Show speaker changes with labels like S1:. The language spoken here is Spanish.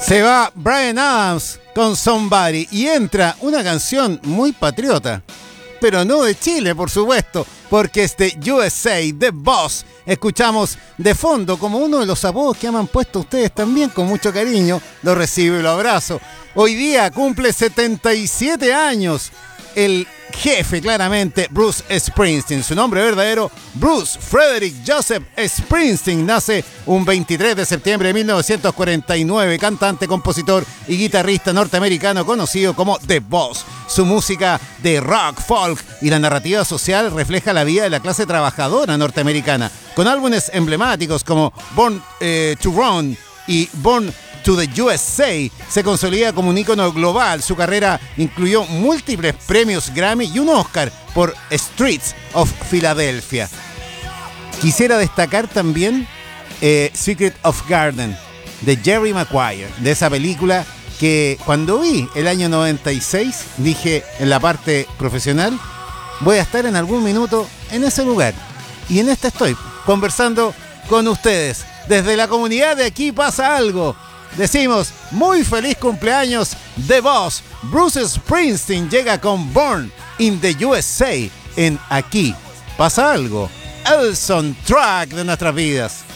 S1: Se va Bryan Adams con Somebody y entra una canción muy patriota, pero no de Chile, por supuesto, porque es de USA, The Boss. Escuchamos de fondo como uno de los apodos que me han puesto ustedes también con mucho cariño. Lo recibo y lo abrazo. Hoy día cumple 77 años el jefe, claramente, Bruce Springsteen. Su nombre verdadero, Bruce Frederick Joseph Springsteen. Nace un 23 de septiembre de 1949. Cantante, compositor y guitarrista norteamericano conocido como The Boss. Su música de rock, folk y la narrativa social refleja la vida de la clase trabajadora norteamericana, con álbumes emblemáticos como Born to Run y Born to the USA. Se consolida como un ícono global. Su carrera incluyó múltiples premios Grammy y un Oscar por Streets of Philadelphia. Quisiera destacar también Secret of Garden de Jerry Maguire, de esa película que cuando vi el año 96 dije en la parte profesional, voy a estar en algún minuto en ese lugar, y en este estoy conversando con ustedes desde la comunidad de Aquí Pasa Algo. Decimos muy feliz cumpleaños The Boss. Bruce Springsteen llega con Born in the USA en Aquí Pasa Algo, el soundtrack de nuestras vidas.